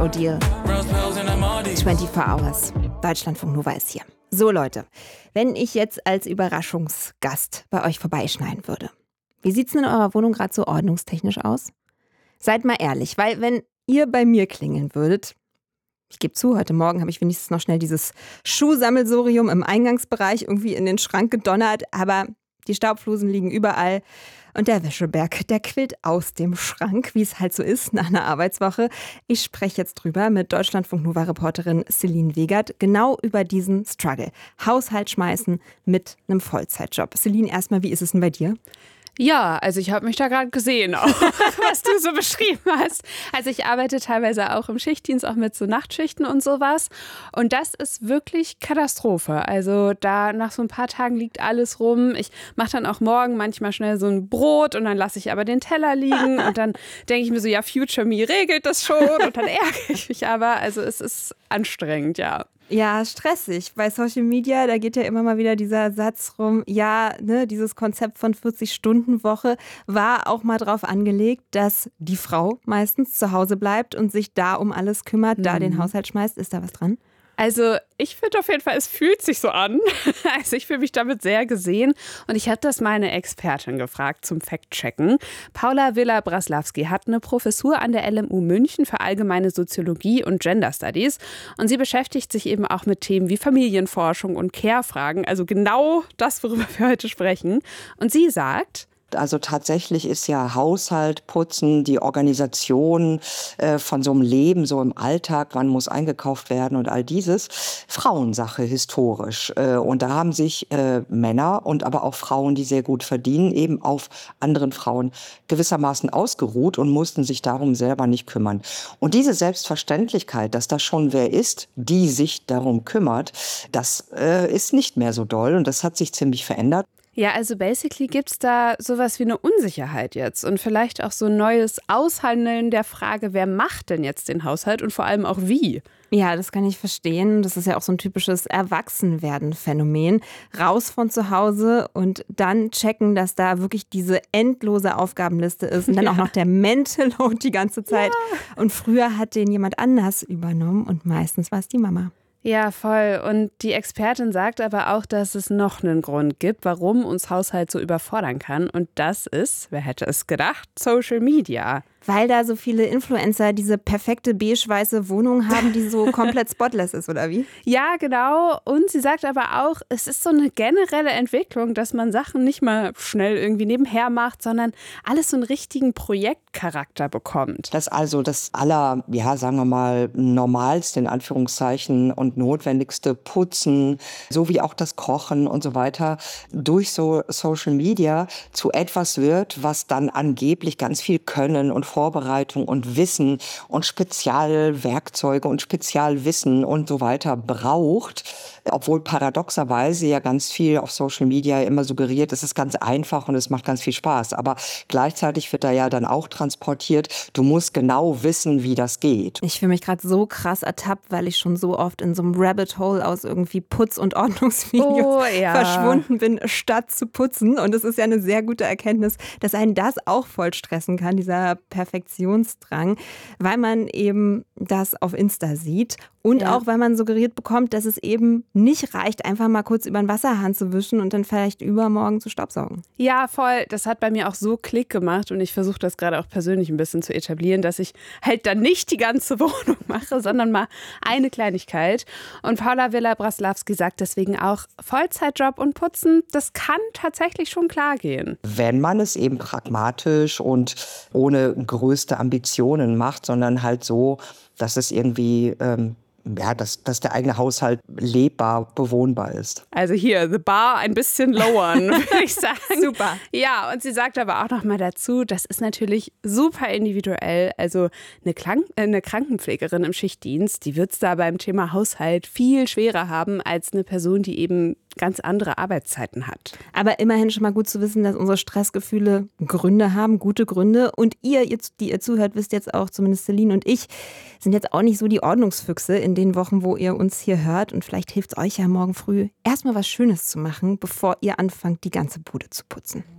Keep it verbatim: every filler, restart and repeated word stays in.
No Deal. vierundzwanzig Hours. Deutschlandfunk Nova ist hier. So Leute, wenn ich jetzt als Überraschungsgast bei euch vorbeischneiden würde, wie sieht's denn in eurer Wohnung gerade so ordnungstechnisch aus? Seid mal ehrlich, weil wenn ihr bei mir klingeln würdet, ich gebe zu, heute Morgen habe ich wenigstens noch schnell dieses Schuhsammelsurium im Eingangsbereich irgendwie in den Schrank gedonnert, aber die Staubflusen liegen überall und der Wäscheberg, der quillt aus dem Schrank, wie es halt so ist nach einer Arbeitswoche. Ich spreche jetzt drüber mit Deutschlandfunk-Nova-Reporterin Celine Wegert genau über diesen Struggle. Haushalt schmeißen mit einem Vollzeitjob. Celine, erstmal, wie ist es denn bei dir? Ja, also ich habe mich da gerade gesehen, auch, was du so beschrieben hast. Also ich arbeite teilweise auch im Schichtdienst, auch mit so Nachtschichten und sowas. Und das ist wirklich Katastrophe. Also da nach so ein paar Tagen liegt alles rum. Ich mache dann auch morgen manchmal schnell so ein Brot und dann lasse ich aber den Teller liegen. Und dann denke ich mir so, ja, Future Me regelt das schon. Und dann ärgere ich mich aber. Also es ist anstrengend, ja. Ja, stressig. Bei Social Media, da geht ja immer mal wieder dieser Satz rum, ja, ne, dieses Konzept von vierzig-Stunden-Woche war auch mal drauf angelegt, dass die Frau meistens zu Hause bleibt und sich da um alles kümmert, mhm. da den Haushalt schmeißt. Ist da was dran? Also ich finde auf jeden Fall, es fühlt sich so an. Also ich fühle mich damit sehr gesehen. Und ich habe das mal eine Expertin gefragt zum Fact-Checken. Paula Villa-Braslawski hat eine Professur an der L M U München für allgemeine Soziologie und Gender Studies. Und sie beschäftigt sich eben auch mit Themen wie Familienforschung und Care-Fragen. Also genau das, worüber wir heute sprechen. Und sie sagt: Also tatsächlich ist ja Haushalt, Putzen, die Organisation äh, von so einem Leben, so im Alltag, wann muss eingekauft werden und all dieses, Frauensache historisch. Äh, und da haben sich äh, Männer und aber auch Frauen, die sehr gut verdienen, eben auf anderen Frauen gewissermaßen ausgeruht und mussten sich darum selber nicht kümmern. Und diese Selbstverständlichkeit, dass da schon wer ist, die sich darum kümmert, das äh, ist nicht mehr so doll und das hat sich ziemlich verändert. Ja, also basically gibt es da sowas wie eine Unsicherheit jetzt und vielleicht auch so ein neues Aushandeln der Frage, wer macht denn jetzt den Haushalt und vor allem auch wie? Ja, das kann ich verstehen. Das ist ja auch so ein typisches Erwachsenwerden-Phänomen. Raus von zu Hause und dann checken, dass da wirklich diese endlose Aufgabenliste ist und dann ja. auch noch der Mental Load die ganze Zeit. Ja. Und früher hat den jemand anders übernommen und meistens war es die Mama. Ja, voll. Und die Expertin sagt aber auch, dass es noch einen Grund gibt, warum uns Haushalt so überfordern kann. Und das ist, wer hätte es gedacht, Social Media. Weil da so viele Influencer diese perfekte beige-weiße Wohnung haben, die so komplett spotless ist, oder wie? Ja, genau. Und sie sagt aber auch, es ist so eine generelle Entwicklung, dass man Sachen nicht mal schnell irgendwie nebenher macht, sondern alles so einen richtigen Projektcharakter bekommt. Dass also das aller, ja, sagen wir mal, normalste, in Anführungszeichen, und notwendigste Putzen, sowie auch das Kochen und so weiter, durch so Social Media zu etwas wird, was dann angeblich ganz viel Können und Vorbereitung und Wissen und Spezialwerkzeuge und Spezialwissen und so weiter braucht, obwohl paradoxerweise ja ganz viel auf Social Media immer suggeriert, es ist ganz einfach und es macht ganz viel Spaß. Aber gleichzeitig wird da ja dann auch transportiert, du musst genau wissen, wie das geht. Ich fühle mich gerade so krass ertappt, weil ich schon so oft in so einem Rabbit Hole aus irgendwie Putz- und Ordnungsvideos oh, ja. verschwunden bin, statt zu putzen. Und es ist ja eine sehr gute Erkenntnis, dass einen das auch voll stressen kann, dieser Perfektionsdrang, weil man eben das auf Insta sieht und ja. auch, weil man suggeriert bekommt, dass es eben nicht reicht, einfach mal kurz über den Wasserhahn zu wischen und dann vielleicht übermorgen zu staubsaugen. Ja, voll. Das hat bei mir auch so Klick gemacht und ich versuche das gerade auch persönlich ein bisschen zu etablieren, dass ich halt dann nicht die ganze Wohnung mache, sondern mal eine Kleinigkeit. Und Paula Villa-Braslawski sagt deswegen auch, Vollzeitjob und Putzen, das kann tatsächlich schon klar gehen. Wenn man es eben pragmatisch und ohne größte Ambitionen macht, sondern halt so, dass es irgendwie ähm, ja, dass, dass der eigene Haushalt lebbar, bewohnbar ist. Also hier, the bar ein bisschen lowern, würde ich sagen. Super. Ja, und sie sagt aber auch noch mal dazu, das ist natürlich super individuell. Also eine, Krank- eine Krankenpflegerin im Schichtdienst, die wird es da beim Thema Haushalt viel schwerer haben als eine Person, die eben ganz andere Arbeitszeiten hat. Aber immerhin schon mal gut zu wissen, dass unsere Stressgefühle Gründe haben, gute Gründe. Und ihr, ihr die ihr zuhört, wisst jetzt auch, zumindest Celine und ich, sind jetzt auch nicht so die Ordnungsfüchse in den Wochen, wo ihr uns hier hört. Und vielleicht hilft es euch ja morgen früh, erstmal was Schönes zu machen, bevor ihr anfangt, die ganze Bude zu putzen.